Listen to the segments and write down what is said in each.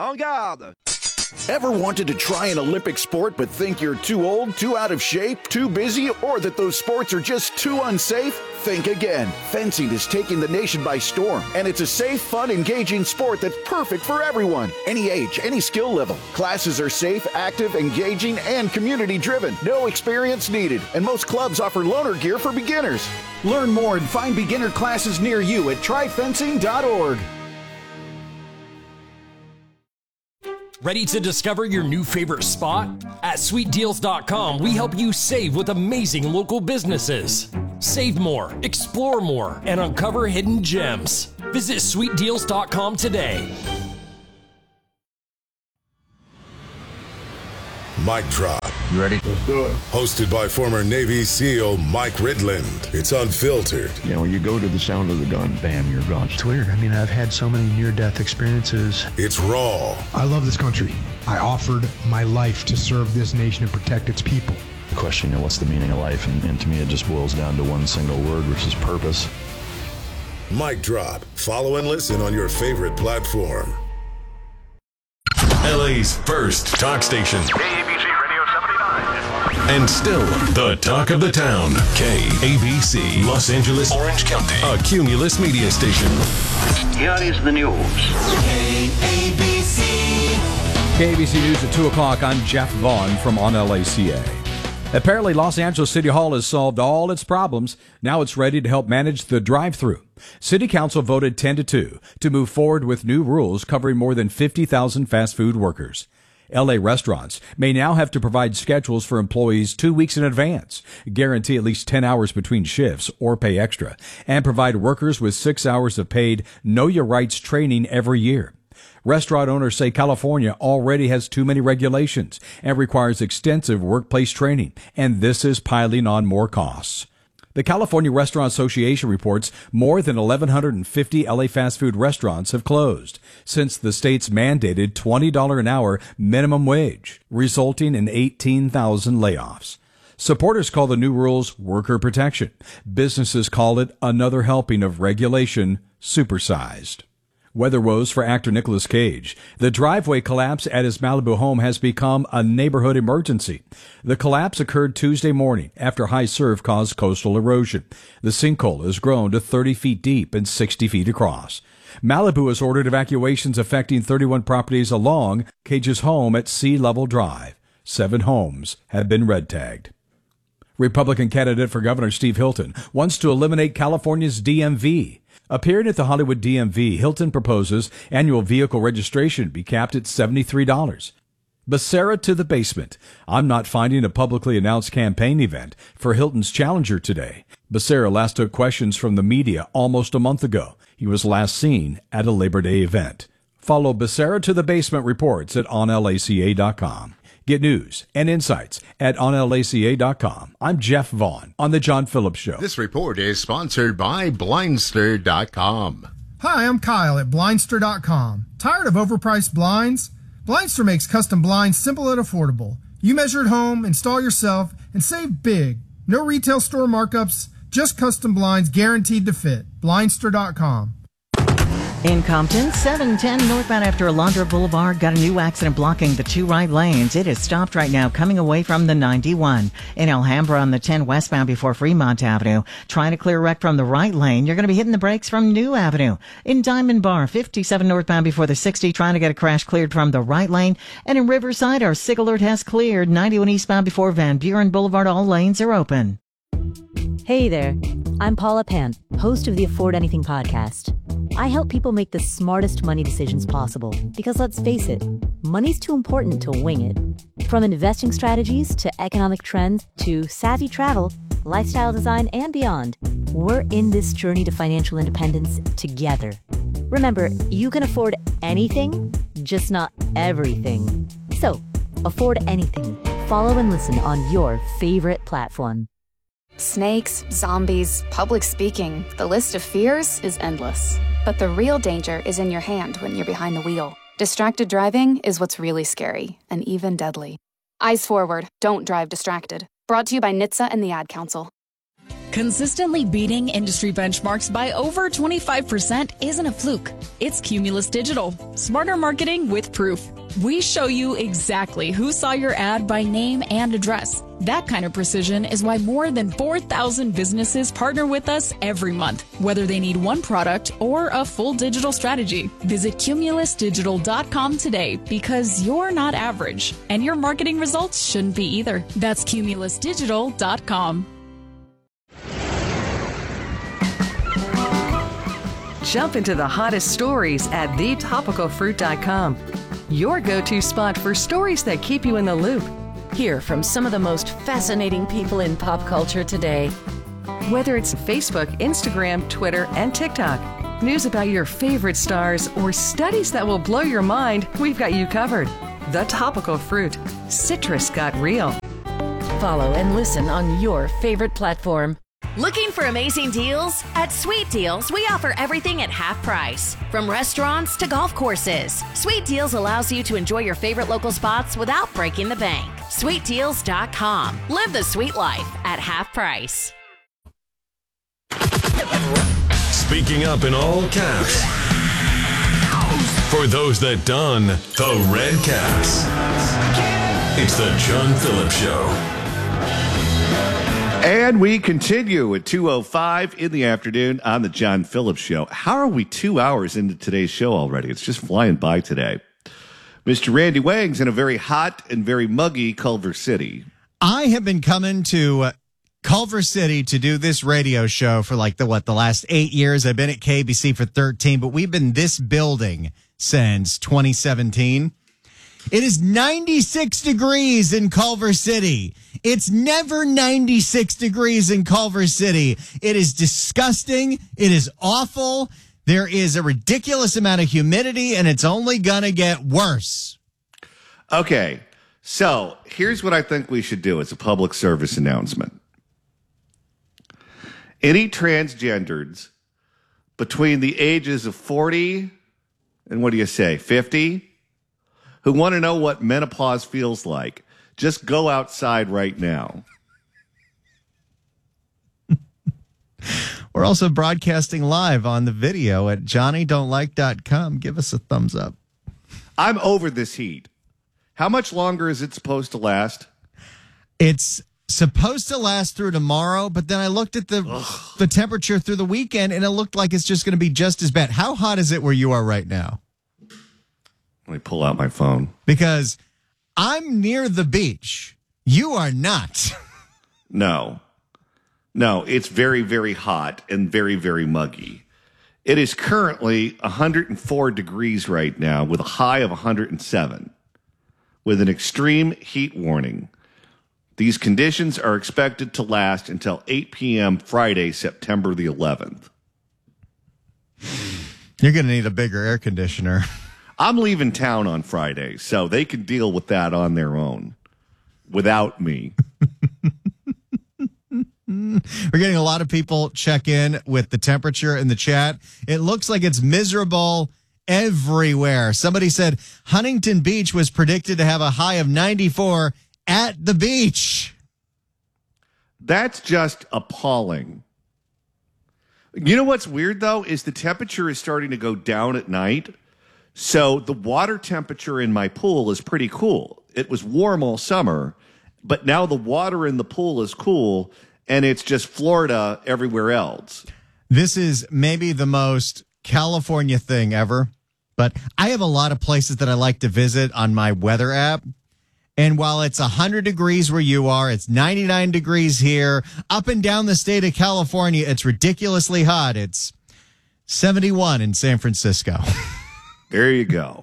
En garde! Ever wanted to try an Olympic sport but think you're too old, too out of shape, too busy, or that those sports are just too unsafe? Think again. Fencing is taking the nation by storm, and it's a safe, fun, engaging sport that's perfect for everyone. Any age, any skill level. Classes are safe, active, engaging, and community-driven. No experience needed, and most clubs offer loaner gear for beginners. Learn more and find beginner classes near you at tryfencing.org. Ready to discover your new favorite spot? At sweetdeals.com, we help you save with amazing local businesses. Save more, explore more, and uncover hidden gems. Visit sweetdeals.com today. Mic Drop. You ready? Let's do it. Hosted by former Navy SEAL Mike Ridland. It's unfiltered. You know, when you go to the sound of the gun, bam, you're gone. It's weird. I mean, I've had so many near-death experiences. It's raw. I love this country. I offered my life to serve this nation and protect its people. The question, what's the meaning of life? And to me, it just boils down to one single word, which is purpose. Mic Drop. Follow and listen on your favorite platform. LA's first talk station. KABC Radio 79. And still the talk of the town. KABC, Los Angeles, Orange County. A Cumulus media station. Here is the news. KABC. KABC News at 2 o'clock. I'm Jeff Vaughn from On LACA. Apparently, Los Angeles City Hall has solved all its problems. Now it's ready to help manage the drive-thru. City Council voted 10-2 to move forward with new rules covering more than 50,000 fast food workers. LA restaurants may now have to provide schedules for employees 2 weeks in advance, guarantee at least 10 hours between shifts or pay extra, and provide workers with 6 hours of paid Know Your Rights training every year. Restaurant owners say California already has too many regulations and requires extensive workplace training, and this is piling on more costs. The California Restaurant Association reports more than 1,150 LA fast food restaurants have closed since the state's mandated $20 an hour minimum wage, resulting in 18,000 layoffs. Supporters call the new rules worker protection. Businesses call it another helping of regulation supersized. Weather woes for actor Nicolas Cage. The driveway collapse at his Malibu home has become a neighborhood emergency. The collapse occurred Tuesday morning after high surf caused coastal erosion. The sinkhole has grown to 30 feet deep and 60 feet across. Malibu has ordered evacuations affecting 31 properties along Cage's home at Sea Level Drive. 7 homes have been red tagged. Republican candidate for governor Steve Hilton wants to eliminate California's DMV. Appearing at the Hollywood DMV, Hilton proposes annual vehicle registration be capped at $73. Becerra to the basement. I'm not finding a publicly announced campaign event for Hilton's challenger today. Becerra last took questions from the media almost a month ago. He was last seen at a Labor Day event. Follow Becerra to the basement reports at onlaca.com. Get news and insights at onlaca.com. I'm Jeff Vaughn on The John Phillips Show. This report is sponsored by Blindster.com. Hi, I'm Kyle at Blindster.com. Tired of overpriced blinds? Blindster makes custom blinds simple and affordable. You measure at home, install yourself, and save big. No retail store markups, just custom blinds guaranteed to fit. Blindster.com. In Compton, 710 northbound after Alondra Boulevard got a new accident blocking the 2 right lanes. It is stopped right now coming away from the 91. In Alhambra on the 10 westbound before Fremont Avenue, trying to clear wreck from the right lane. You're going to be hitting the brakes from New Avenue. In Diamond Bar, 57 northbound before the 60, trying to get a crash cleared from the right lane. And in Riverside, our SIG alert has cleared. 91 eastbound before Van Buren Boulevard, all lanes are open. Hey there, I'm Paula Pant, host of the Afford Anything podcast. I help people make the smartest money decisions possible because, let's face it, money's too important to wing it. From investing strategies to economic trends to savvy travel, lifestyle design, and beyond, we're in this journey to financial independence together. Remember, you can afford anything, just not everything. So, afford anything. Follow and listen on your favorite platform. Snakes, zombies, public speaking, the list of fears is endless. But the real danger is in your hand when you're behind the wheel. Distracted driving is what's really scary and even deadly. Eyes forward, don't drive distracted. Brought to you by NHTSA and the Ad Council. Consistently beating industry benchmarks by over 25% isn't a fluke. It's Cumulus Digital. Smarter marketing with proof. We show you exactly who saw your ad by name and address. That kind of precision is why more than 4,000 businesses partner with us every month, whether they need one product or a full digital strategy. Visit cumulusdigital.com today because you're not average, and your marketing results shouldn't be either. That's cumulusdigital.com. Jump into the hottest stories at thetopicalfruit.com. Your go-to spot for stories that keep you in the loop. Hear from some of the most fascinating people in pop culture today. Whether it's Facebook, Instagram, Twitter, and TikTok, news about your favorite stars, or studies that will blow your mind, we've got you covered. The Topical Fruit. Citrus got real. Follow and listen on your favorite platform. Looking for amazing deals? At Sweet Deals, we offer everything at half price. From restaurants to golf courses, Sweet Deals allows you to enjoy your favorite local spots without breaking the bank. SweetDeals.com. Live the sweet life at half price. Speaking up in all caps. For those that don the red caps. It's the John Phillips Show. And we continue at 2:05 in the afternoon on the John Phillips Show. How are we 2 hours into today's show already? It's just flying by today. Mr. Randy Wang's in a very hot and very muggy Culver City. I have been coming to Culver City to do this radio show for like the last 8 years. I've been at KBC for 13, but we've been this building since 2017. It is 96 degrees in Culver City. It's never 96 degrees in Culver City. It is disgusting. It is awful. There is a ridiculous amount of humidity, and it's only going to get worse. Okay, so here's what I think we should do as a public service announcement. Any transgenders between the ages of 40 and, 50, who want to know what menopause feels like, just go outside right now. We're also broadcasting live on the video at johnnydon'tlike.com. Give us a thumbs up. I'm over this heat. How much longer is it supposed to last? It's supposed to last through tomorrow, but then I looked at the temperature through the weekend, and it looked like it's just going to be just as bad. How hot is it where you are right now? Let me pull out my phone. Because I'm near the beach. You are not. No, it's very, very hot and very, very muggy. It is currently 104 degrees right now with a high of 107 with an extreme heat warning. These conditions are expected to last until 8 p.m. Friday, September the 11th. You're going to need a bigger air conditioner. I'm leaving town on Friday, so they can deal with that on their own without me. We're getting a lot of people check in with the temperature in the chat. It looks like it's miserable everywhere. Somebody said Huntington Beach was predicted to have a high of 94 at the beach. That's just appalling. You know what's weird, though, is the temperature is starting to go down at night. So the water temperature in my pool is pretty cool. It was warm all summer, but now the water in the pool is cool, and it's just Florida everywhere else. This is maybe the most California thing ever, but I have a lot of places that I like to visit on my weather app. And while it's 100 degrees where you are, it's 99 degrees here. Up and down the state of California, it's ridiculously hot. It's 71 in San Francisco. There you go.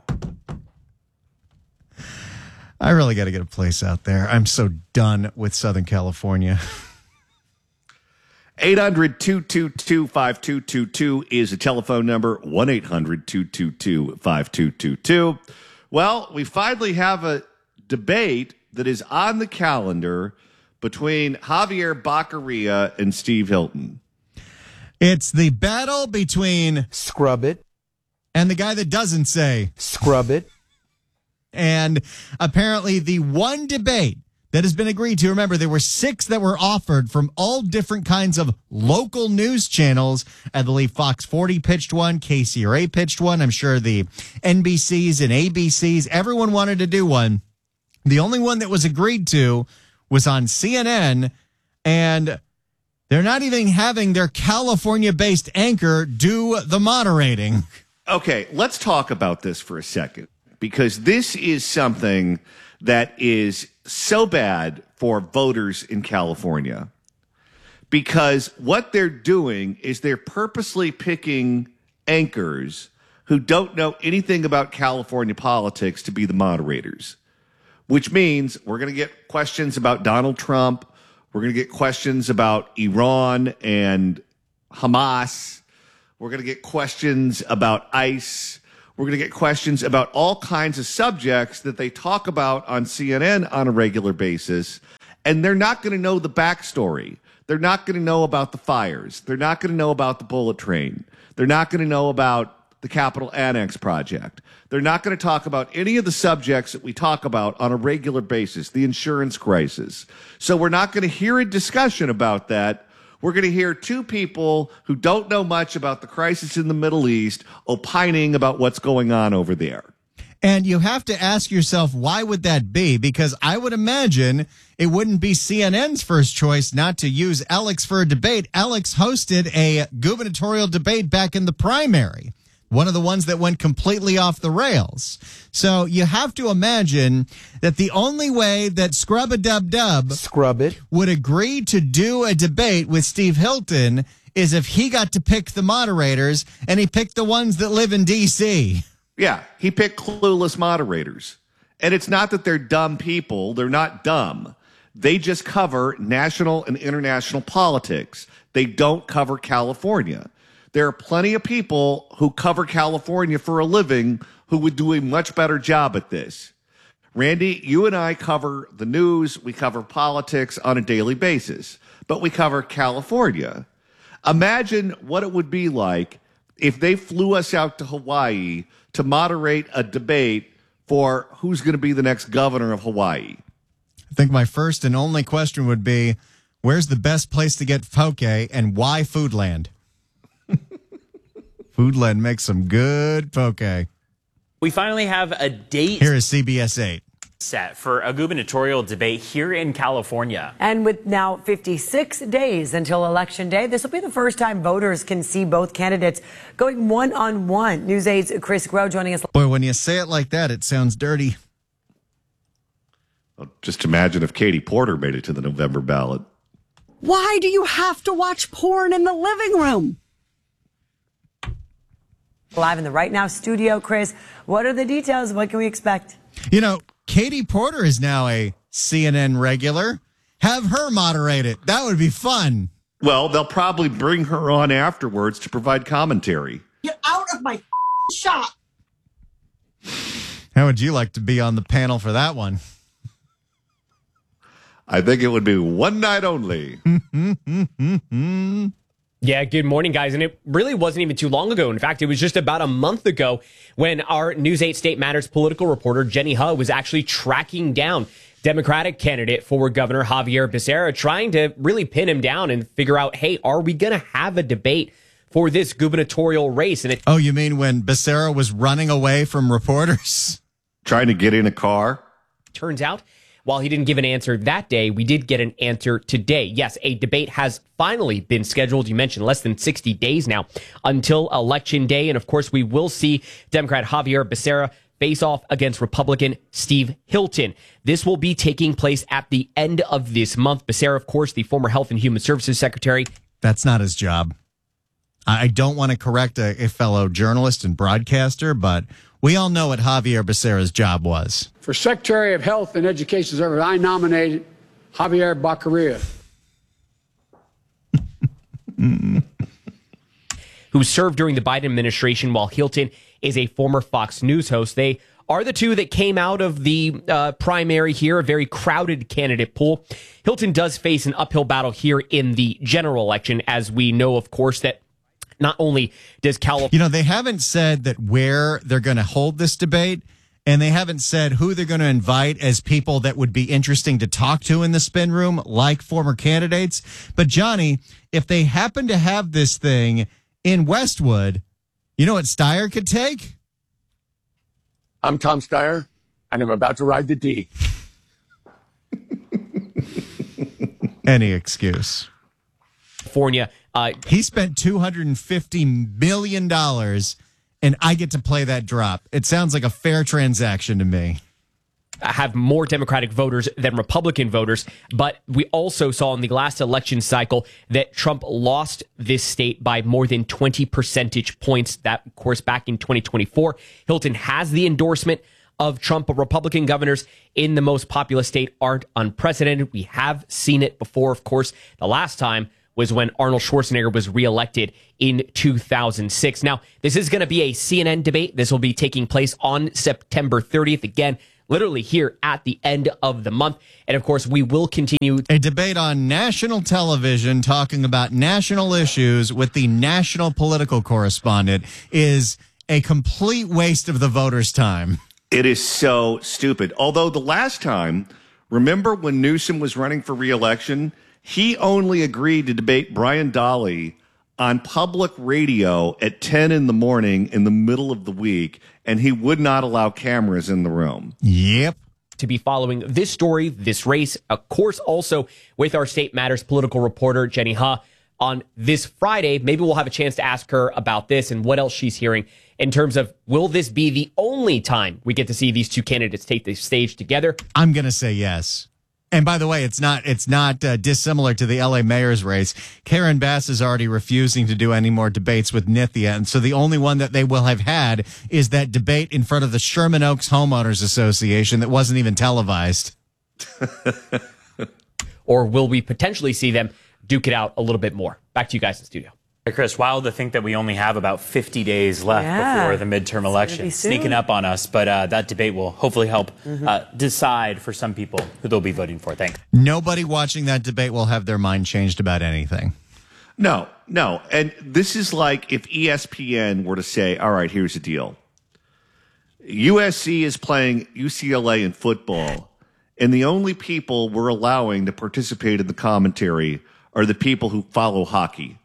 I really got to get a place out there. I'm so done with Southern California. 800-222-5222 is the telephone number. 1-800-222-5222. Well, we finally have a debate that is on the calendar between Javier Baccaria and Steve Hilton. It's the battle between Scrub It and the guy that doesn't say Scrub It. And apparently the one debate that has been agreed to. Remember, there were 6 that were offered from all different kinds of local news channels. I believe Fox 40 pitched one, KCRA pitched one. I'm sure the NBCs and ABCs, everyone wanted to do one. The only one that was agreed to was on CNN, and they're not even having their California-based anchor do the moderating. Okay, let's talk about this for a second, because this is something that is so bad for voters in California. Because what they're doing is they're purposely picking anchors who don't know anything about California politics to be the moderators, which means we're going to get questions about Donald Trump. We're going to get questions about Iran and Hamas. We're going to get questions about ICE. We're going to get questions about all kinds of subjects that they talk about on CNN on a regular basis. And they're not going to know the backstory. They're not going to know about the fires. They're not going to know about the bullet train. They're not going to know about the Capitol Annex project. They're not going to talk about any of the subjects that we talk about on a regular basis, the insurance crisis. So we're not going to hear a discussion about that. We're going to hear 2 people who don't know much about the crisis in the Middle East opining about what's going on over there. And you have to ask yourself, why would that be? Because I would imagine it wouldn't be CNN's first choice not to use Alex for a debate. Alex hosted a gubernatorial debate back in the primary, one of the ones that went completely off the rails. So you have to imagine that the only way that Scrub-a-Dub-Dub would agree to do a debate with Steve Hilton is if he got to pick the moderators, and he picked the ones that live in D.C. Yeah, he picked clueless moderators. And it's not that they're dumb people. They're not dumb. They just cover national and international politics. They don't cover California. There are plenty of people who cover California for a living who would do a much better job at this. Randy, you and I cover the news. We cover politics on a daily basis, but we cover California. Imagine what it would be like if they flew us out to Hawaii to moderate a debate for who's going to be the next governor of Hawaii. I think my first and only question would be, where's the best place to get poke, and why Foodland? Foodland makes some good poke. We finally have a date. Here is CBS 8. Set for a gubernatorial debate here in California. And with now 56 days until Election Day, this will be the first time voters can see both candidates going one-on-one. News 8's Chris Groh joining us. Boy, when you say it like that, it sounds dirty. Well, just imagine if Katie Porter made it to the November ballot. Why do you have to watch porn in the living room? Live in the Right Now studio, Chris, what are the details? What can we expect? You know, Katie Porter is now a CNN regular. Have her moderate it. That would be fun. Well, they'll probably bring her on afterwards to provide commentary. Get out of my shop. How would you like to be on the panel for that one? I think it would be one night only. Yeah, good morning, guys. And it really wasn't even too long ago. In fact, it was just about a month ago when our News 8 State Matters political reporter, Jenny Huh, was actually tracking down Democratic candidate for Governor Javier Becerra, trying to really pin him down and figure out, hey, are we going to have a debate for this gubernatorial race? And oh, you mean when Becerra was running away from reporters? Trying to get in a car? Turns out, while he didn't give an answer that day, we did get an answer today. Yes, a debate has finally been scheduled. You mentioned less than 60 days now until Election Day. And of course, we will see Democrat Javier Becerra face off against Republican Steve Hilton. This will be taking place at the end of this month. Becerra, of course, the former Health and Human Services Secretary. That's not his job. I don't want to correct a fellow journalist and broadcaster, but we all know what Javier Becerra's job was. For Secretary of Health and Education Service, I nominated Javier Baccaria. Who served during the Biden administration, while Hilton is a former Fox News host. They are the two that came out of the primary here, a very crowded candidate pool. Hilton does face an uphill battle here in the general election, as we know, of course, that not only does California... You know, they haven't said that where they're going to hold this debate. and they haven't said who they're going to invite as people that would be interesting to talk to in the spin room, like former candidates. But Johnny, if they happen to have this thing in Westwood, you know what Steyer could take? I'm Tom Steyer, and I'm about to ride the D. Any excuse. California. He spent $250 million, and I get to play that drop. It sounds like a fair transaction to me. Have more Democratic voters than Republican voters, but we also saw in the last election cycle that Trump lost this state by more than 20 percentage points. That, of course, back in 2024. Hilton has the endorsement of Trump, but Republican governors in the most populous state aren't unprecedented. We have seen it before, of course. The last time was when Arnold Schwarzenegger was reelected in 2006. Now, this is going to be a CNN debate. This will be taking place on September 30th. Again, literally here at the end of the month. And of course, we will continue a debate on national television talking about national issues with the national political correspondent is a complete waste of the voters' time. It is so stupid. Although the last time, remember when Newsom was running for re-election, he only agreed to debate Brian Daly on public radio at 10 in the morning in the middle of the week, and he would not allow cameras in the room. Yep. To be following this story, this race, of course, also with our State Matters political reporter, Jenny Ha, on this Friday. Maybe we'll have a chance to ask her about this and what else she's hearing in terms of, will this be the only time we get to see these two candidates take the stage together? I'm going to say yes. And by the way, it's not dissimilar to the LA mayor's race. Karen Bass is already refusing to do any more debates with Nithya. And so the only one that they will have had is that debate in front of the Sherman Oaks Homeowners Association that wasn't even televised. Or will we potentially see them duke it out a little bit more? Back to you guys in the studio. Chris, wild to think that we only have about 50 days left before the midterm election. Sneaking up on us, but that debate will hopefully help decide for some people who they'll be voting for. Thanks. Nobody watching that debate will have their mind changed about anything. No. And this is like if ESPN were to say, all right, here's the deal. USC is playing UCLA in football, and the only people we're allowing to participate in the commentary are the people who follow hockey.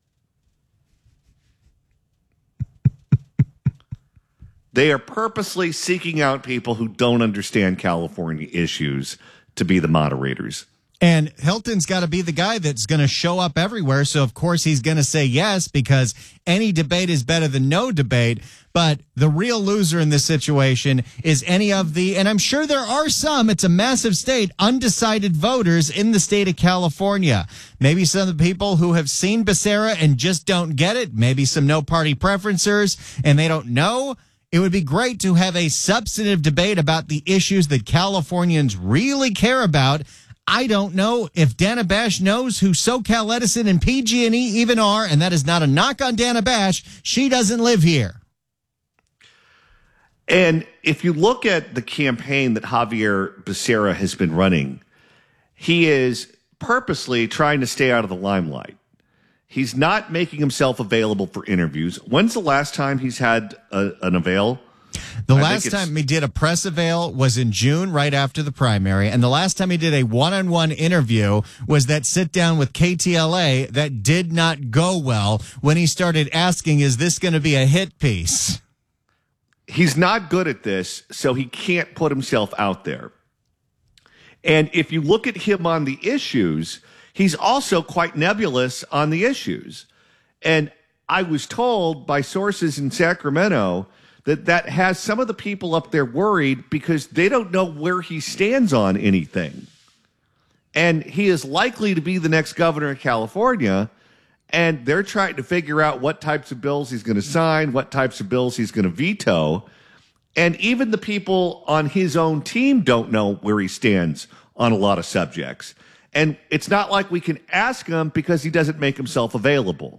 They are purposely seeking out people who don't understand California issues to be the moderators. And Hilton's got to be the guy that's going to show up everywhere. So, of course, he's going to say yes, because any debate is better than no debate. But the real loser in this situation is any of the, and I'm sure there are some, it's a massive state, undecided voters in the state of California. Maybe some of the people who have seen Becerra and just don't get it. Maybe some no party preferencers and they don't know. It would be great to have a substantive debate about the issues that Californians really care about. I don't know if Dana Bash knows who SoCal Edison and PG&E even are, and that is not a knock on Dana Bash. She doesn't live here. And if you look at the campaign that Javier Becerra has been running, he is purposely trying to stay out of the limelight. He's not making himself available for interviews. When's the last time he's had an avail? The last time he did a press avail was in June, right after the primary. And the last time he did a one-on-one interview was that sit down with KTLA that did not go well when he started asking, is this going to be a hit piece? He's not good at this, so he can't put himself out there. And if you look at him on the issues, he's also quite nebulous on the issues. And I was told by sources in Sacramento that has some of the people up there worried because they don't know where he stands on anything. And he is likely to be the next governor of California, and they're trying to figure out what types of bills he's going to sign, what types of bills he's going to veto. And even the people on his own team don't know where he stands on a lot of subjects. And it's not like we can ask him because he doesn't make himself available.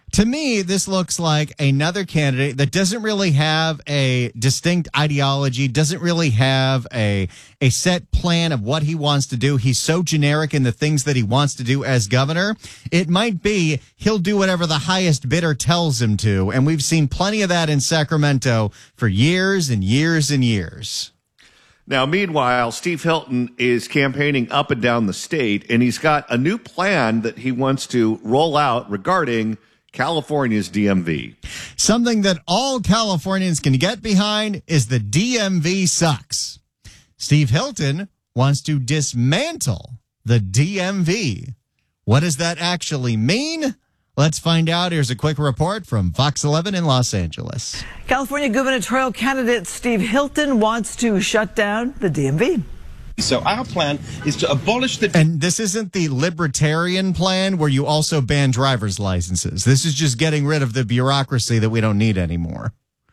To me, this looks like another candidate that doesn't really have a distinct ideology, doesn't really have a set plan of what he wants to do. He's so generic in the things that he wants to do as governor. It might be he'll do whatever the highest bidder tells him to. And we've seen plenty of that in Sacramento for years and years and years. Now, meanwhile, Steve Hilton is campaigning up and down the state, and he's got a new plan that he wants to roll out regarding California's DMV. Something that all Californians can get behind is the DMV sucks. Steve Hilton wants to dismantle the DMV. What does that actually mean? Let's find out. Here's a quick report from Fox 11 in Los Angeles. California gubernatorial candidate Steve Hilton wants to shut down the DMV. So our plan is to abolish the... And this isn't the libertarian plan where you also ban driver's licenses. This is just getting rid of the bureaucracy that we don't need anymore.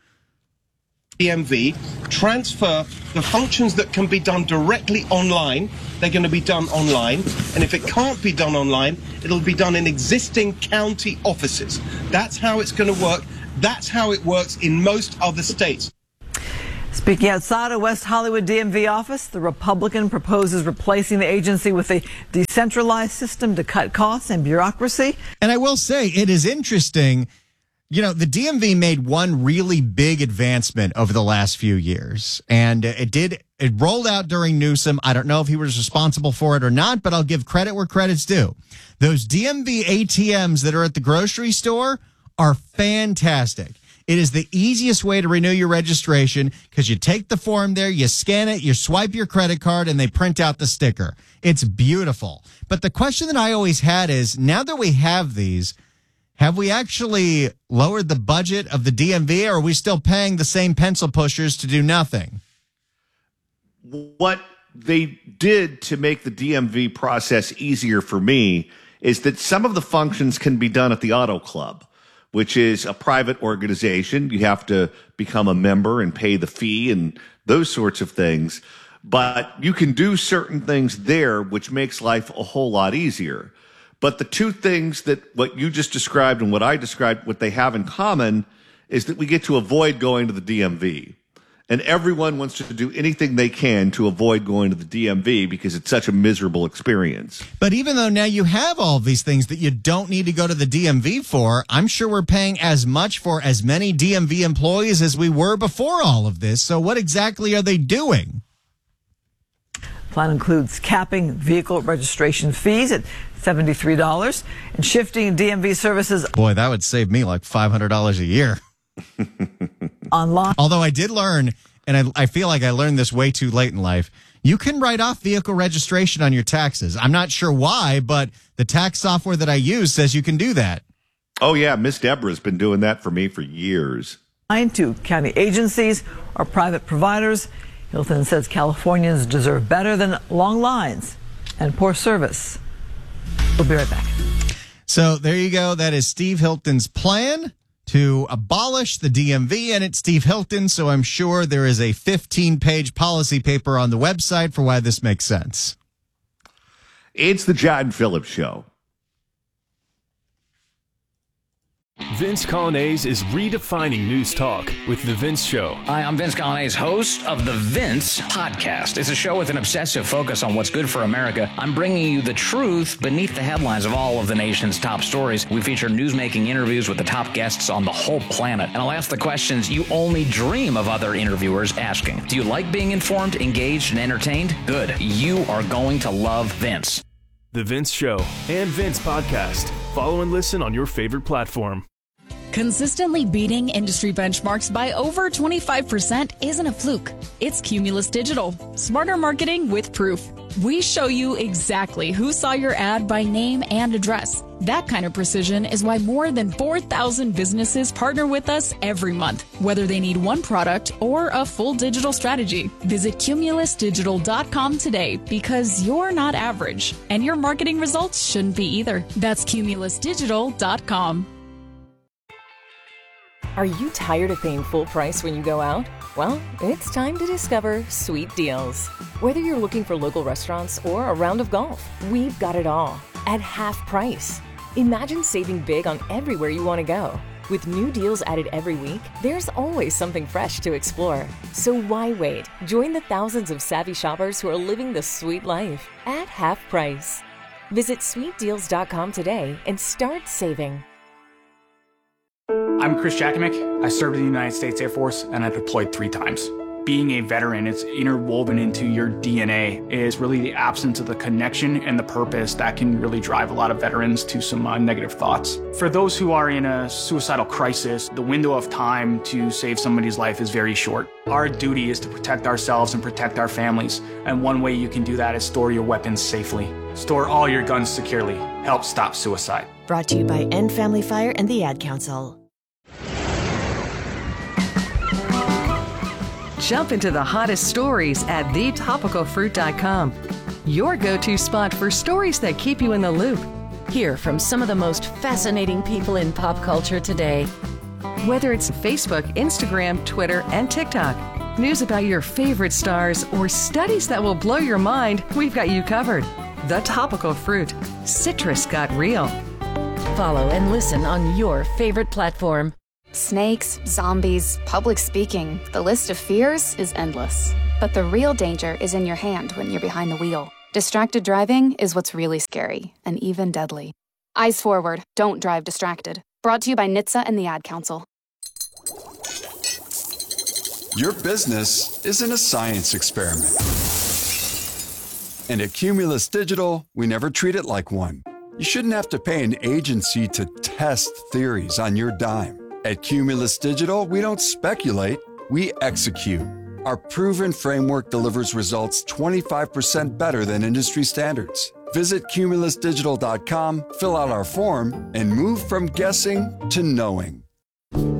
DMV, transfer the functions that can be done directly online. They're going to be done online. And if it can't be done online, it'll be done in existing county offices. That's how it's going to work. That's how it works in most other states. Speaking outside a West Hollywood DMV office, the Republican proposes replacing the agency with a decentralized system to cut costs and bureaucracy. And I will say it is interesting. You know, the DMV made one really big advancement over the last few years, and it rolled out during Newsom. I don't know if he was responsible for it or not, but I'll give credit where credit's due. Those DMV ATMs that are at the grocery store are fantastic. It is the easiest way to renew your registration because you take the form there, you scan it, you swipe your credit card, and they print out the sticker. It's beautiful. But the question that I always had is, now that we have these, have we actually lowered the budget of the DMV, or are we still paying the same pencil pushers to do nothing? What they did to make the DMV process easier for me is that some of the functions can be done at the Auto Club, which is a private organization. You have to become a member and pay the fee and those sorts of things. But you can do certain things there, which makes life a whole lot easier. But the two things that what you just described and what I described, what they have in common is that we get to avoid going to the DMV. And everyone wants to do anything they can to avoid going to the DMV because it's such a miserable experience. But even though now you have all these things that you don't need to go to the DMV for, I'm sure we're paying as much for as many DMV employees as we were before all of this. So what exactly are they doing? Plan includes capping vehicle registration fees at $73 and shifting DMV services. Boy, that would save me like $500 a year. Online. Although I did learn, and I feel like I learned this way too late in life, you can write off vehicle registration on your taxes. I'm not sure why, but the tax software that I use says you can do that. Oh, yeah. Miss Deborah's been doing that for me for years. To county agencies or private providers. Hilton says Californians deserve better than long lines and poor service. We'll be right back. So there you go. That is Steve Hilton's plan to abolish the DMV, and it's Steve Hilton, so I'm sure there is a 15-page policy paper on the website for why this makes sense. It's the John Phillips Show. Vince Coglianese is redefining news talk with The Vince Show. Hi, I'm Vince Coglianese, host of The Vince Podcast. It's a show with an obsessive focus on what's good for America. I'm bringing you the truth beneath the headlines of all of the nation's top stories. We feature newsmaking interviews with the top guests on the whole planet. And I'll ask the questions you only dream of other interviewers asking. Do you like being informed, engaged, and entertained? Good. You are going to love Vince. The Vince Show and Vince Podcast. Follow and listen on your favorite platform. Consistently beating industry benchmarks by over 25% isn't a fluke. It's Cumulus Digital. Smarter marketing with proof. We show you exactly who saw your ad by name and address. That kind of precision is why more than 4,000 businesses partner with us every month, whether they need one product or a full digital strategy. Visit cumulusdigital.com today because you're not average, and your marketing results shouldn't be either. That's cumulusdigital.com. Are you tired of paying full price when you go out? Well, it's time to discover Sweet Deals. Whether you're looking for local restaurants or a round of golf, we've got it all at half price. Imagine saving big on everywhere you want to go. With new deals added every week, there's always something fresh to explore. So why wait? Join the thousands of savvy shoppers who are living the sweet life at half price. Visit sweetdeals.com today and start saving. I'm Chris Jakimick. I served in the United States Air Force and I deployed 3 times. Being a veteran, it's interwoven into your DNA. It is really the absence of the connection and the purpose that can really drive a lot of veterans to some negative thoughts. For those who are in a suicidal crisis, the window of time to save somebody's life is very short. Our duty is to protect ourselves and protect our families. And one way you can do that is store your weapons safely. Store all your guns securely. Help stop suicide. Brought to you by End Family Fire and the Ad Council. Jump into the hottest stories at thetopicalfruit.com. Your go-to spot for stories that keep you in the loop. Hear from some of the most fascinating people in pop culture today. Whether it's Facebook, Instagram, Twitter, and TikTok, news about your favorite stars, or studies that will blow your mind, we've got you covered. The Topical Fruit. Citrus got real. Follow and listen on your favorite platform. Snakes, zombies, public speaking, the list of fears is endless. But the real danger is in your hand when you're behind the wheel. Distracted driving is what's really scary and even deadly. Eyes forward, don't drive distracted. Brought to you by NHTSA and the Ad Council. Your business isn't a science experiment. And at Cumulus Digital, we never treat it like one. You shouldn't have to pay an agency to test theories on your dime. At Cumulus Digital, we don't speculate, we execute. Our proven framework delivers results 25% better than industry standards. Visit cumulusdigital.com, fill out our form, and move from guessing to knowing.